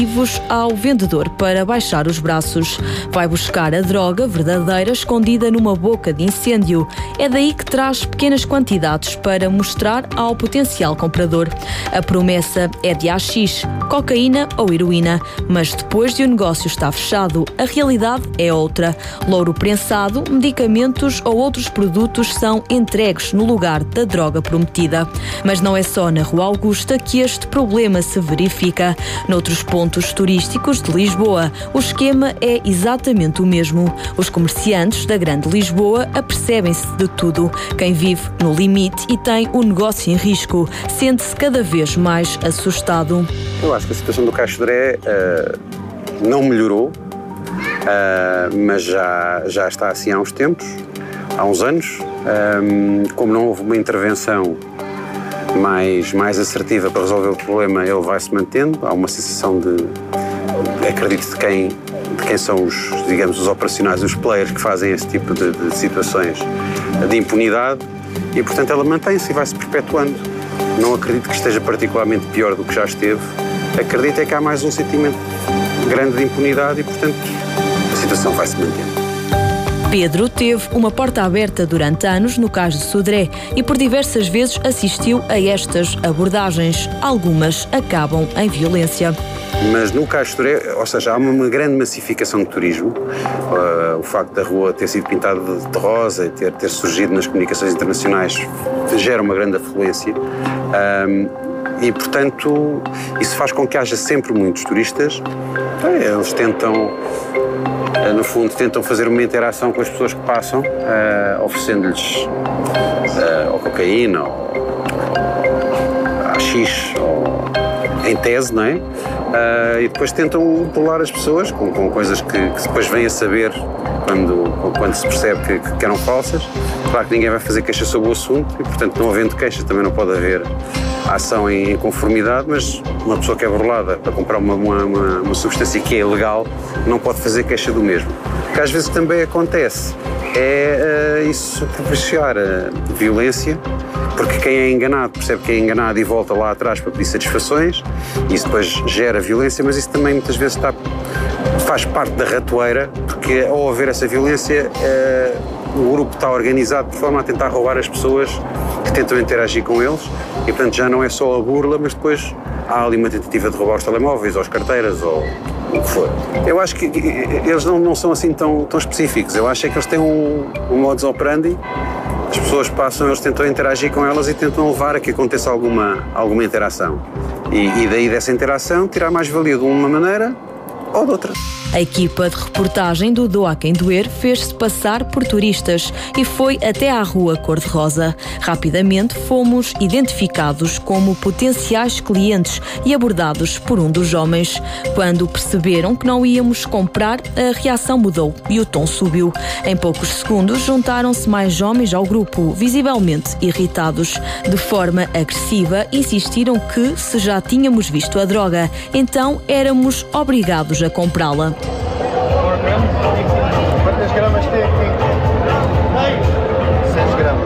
ao vendedor para baixar os braços. Vai buscar a droga verdadeira escondida numa boca de incêndio. É daí que traz pequenas quantidades para mostrar ao potencial comprador. A promessa é de haxixe, cocaína ou heroína, mas depois de o negócio estar fechado, a realidade é outra. Louro prensado, medicamentos ou outros produtos são entregues no lugar da droga prometida. Mas não é só na Rua Augusta que este problema se verifica. Noutros pontos turísticos de Lisboa, o esquema é exatamente o mesmo. Os comerciantes da Grande Lisboa apercebem-se de tudo. Quem vive no limite e tem o negócio em risco sente-se cada vez mais assustado. Eu acho que a situação do Caixo de Dré não melhorou, mas já está assim há uns tempos, há uns anos. Como não houve uma intervenção mais assertiva para resolver o problema, ele vai se mantendo. Há uma sensação acredito, de quem são os operacionais, os players que fazem esse tipo de situações de impunidade e, portanto, ela mantém-se e vai-se perpetuando. Não acredito que esteja particularmente pior do que já esteve. Acredito é que há mais um sentimento grande de impunidade e, portanto, a situação vai se mantendo. Pedro teve uma porta aberta durante anos no Cais de Sodré e por diversas vezes assistiu a estas abordagens. Algumas acabam em violência. Mas no Cais de Sodré, ou seja, há uma grande massificação de turismo. O facto da rua ter sido pintada de rosa e ter surgido nas comunicações internacionais gera uma grande afluência. E, portanto, isso faz com que haja sempre muitos turistas. Eles tentam, no fundo, fazer uma interação com as pessoas que passam, oferecendo-lhes ou cocaína, ou haxixe, em tese, não é? E depois tentam pular as pessoas com coisas que depois vêm a saber quando se percebe que eram falsas. Claro que ninguém vai fazer queixa sobre o assunto e, portanto, não havendo queixa também não pode haver ação em conformidade, mas uma pessoa que é burlada para comprar uma substância que é ilegal não pode fazer queixa do mesmo. O que às vezes também acontece é isso propiciar violência, porque quem é enganado percebe que é enganado e volta lá atrás para pedir satisfações, e isso depois gera violência, mas isso também muitas vezes faz parte da ratoeira, porque ao haver essa violência o grupo está organizado de forma a tentar roubar as pessoas que tentam interagir com eles e, portanto, já não é só a burla, mas depois há ali uma tentativa de roubar os telemóveis ou as carteiras ou o que for. Eu acho que eles não são assim tão específicos. Eu acho que eles têm um modus operandi. As pessoas passam, eles tentam interagir com elas e tentam levar a que aconteça alguma interação. E daí dessa interação tirar mais valia de uma maneira ou de outra. A equipa de reportagem do Doa Quem Doer fez-se passar por turistas e foi até à Rua Cor-de-Rosa. Rapidamente fomos identificados como potenciais clientes e abordados por um dos homens. Quando perceberam que não íamos comprar, a reação mudou e o tom subiu. Em poucos segundos juntaram-se mais homens ao grupo, visivelmente irritados. De forma agressiva, insistiram que, se já tínhamos visto a droga, então éramos obrigados a comprá-la. Quantas gramas tem aqui? 6 gramas.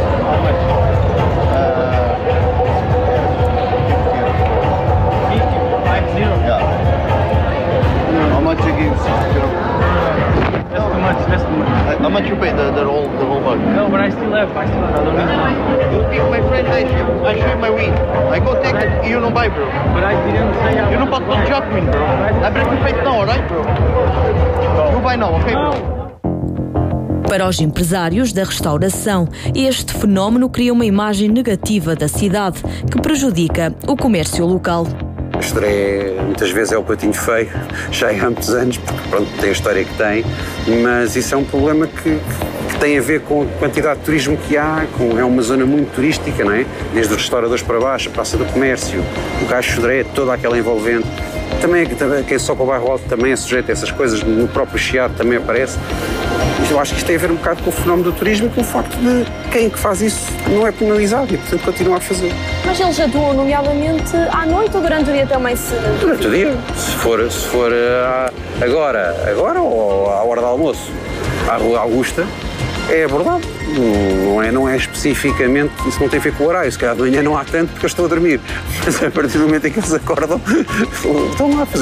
How much you give? 60 grams. That's too much. How much you pay the whole bag? No, but I still have. I don't need. You give my friend I show you my weed. I go take it, you don't buy, bro. But I didn't say I You don't put job me, bro. I break the faith now, alright, bro? You buy now, okay, bro? Para os empresários da restauração, este fenómeno cria uma imagem negativa da cidade que prejudica o comércio local. Isto muitas vezes é o patinho feio, já há muitos anos, porque pronto, tem a história que tem, mas isso é um problema que tem a ver com a quantidade de turismo que há, é uma zona muito turística, não é? Desde os restauradores para baixo, a Praça do Comércio, o Cais de Sodré, toda aquela envolvente. Também quem só com o bairro alto também é sujeito a essas coisas, no próprio Chiado também aparece. Eu acho que isto tem a ver um bocado com o fenómeno do turismo e com o facto de quem que faz isso não é penalizado e, portanto, continua a fazer. Mas eles atuam nomeadamente à noite ou durante o dia também? Durante o dia, se for agora ou à hora do almoço, à Rua Augusta, é abordado. Não é especificamente, isso não tem a ver com o horário, se calhar de manhã não há tanto porque eu estou a dormir, mas a partir do momento em que eles acordam, estão lá a fazer.